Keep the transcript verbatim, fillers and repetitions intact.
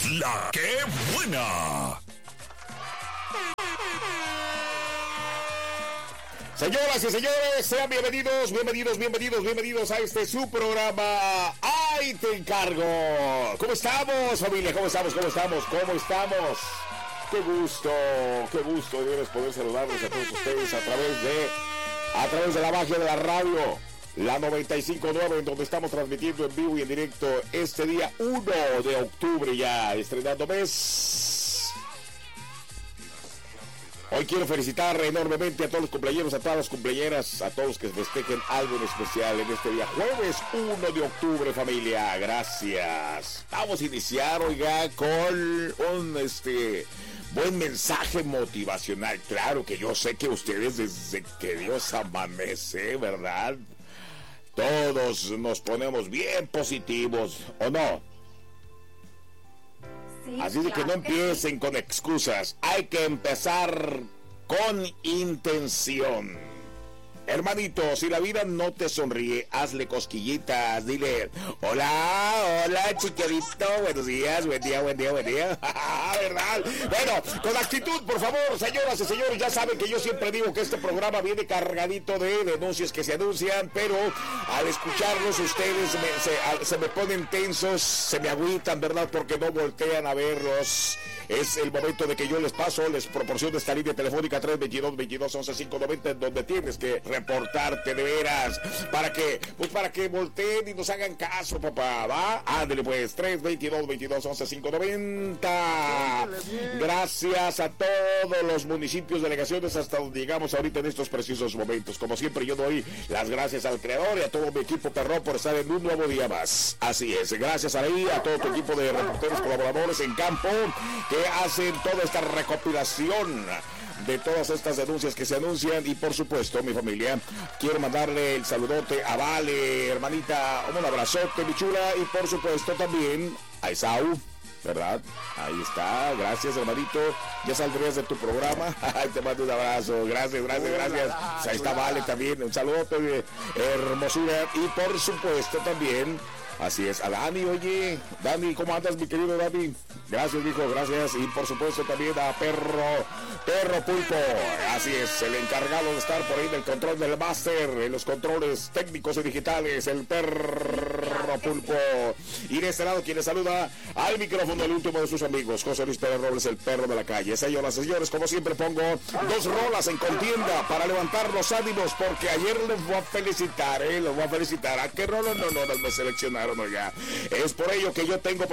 La que buena. Señoras y señores, sean bienvenidos, bienvenidos, bienvenidos, bienvenidos a este su programa. ¡Ay, te encargo! ¿Cómo estamos, familia? ¿Cómo estamos? ¿Cómo estamos? ¿Cómo estamos? Qué gusto, qué gusto de poder saludarlos a todos ustedes a través de, a través de la magia de la radio, la noventa y cinco punto nueve, en donde estamos transmitiendo en vivo y en directo este día uno de octubre, ya estrenando mes. Hoy quiero felicitar enormemente a todos los cumpleaños, a todas las cumpleañeras, a todos los que festejen algo en especial en este día, jueves uno de octubre, familia. Gracias. Vamos a iniciar, oiga, con un este buen mensaje motivacional. Claro que yo sé que ustedes, desde que Dios amanece, ¿verdad?, todos nos ponemos bien positivos, ¿o no? Así de que no empiecen con excusas, hay que empezar con intención. Hermanito, si la vida no te sonríe, hazle cosquillitas, dile, hola, hola, chiquitito, buenos días, buen día, buen día, buen día, ¿verdad? Bueno, con actitud, por favor, señoras y señores, ya saben que yo siempre digo que este programa viene cargadito de denuncias que se anuncian, pero al escucharlos ustedes me, se, se me ponen tensos, se me agüitan, ¿verdad? Porque no voltean a verlos. Es el momento de que yo les paso, les proporciono esta línea telefónica tres dos dos, veintidós, once, quinientos noventa, en donde tienes que reportarte de veras, para que, pues para que volteen y nos hagan caso, papá, ¿va? Ándale pues, tres dos dos, veintidós, once, quinientos noventa. Gracias a todos los municipios, delegaciones, hasta donde llegamos ahorita en estos precisos momentos. Como siempre, yo doy las gracias al creador y a todo mi equipo perro por estar en un nuevo día más. Así es, gracias a ahí, a todo tu equipo de reporteros, colaboradores en campo, que hacen toda esta recopilación de todas estas denuncias que se anuncian. Y por supuesto, mi familia, quiero mandarle el saludote a Vale, hermanita, un abrazote, mi chula, y por supuesto también a Esau, ¿verdad? Ahí está, gracias, hermanito, ya saldrías de tu programa. Te mando un abrazo, gracias, gracias, gracias. Pues ahí está Vale también, un saludote, hermosura. Y por supuesto también, así es, a Dani, oye, Dani, ¿cómo andas, mi querido Dani? Gracias, hijo, gracias. Y por supuesto también a Perro, Perro Pulpo, así es, el encargado de estar por ahí del control del máster, en los controles técnicos y digitales, el Perro Pulpo. Y de este lado, quien les saluda al micrófono, el último de sus amigos, José Luis Pérez Robles, el perro de la calle. Señoras y señores, como siempre pongo dos rolas en contienda para levantar los ánimos, porque ayer les voy a felicitar, ¿eh? Les voy a felicitar. ¿A qué rolas? No, no, no me seleccionaron, oiga. Es por ello que yo tengo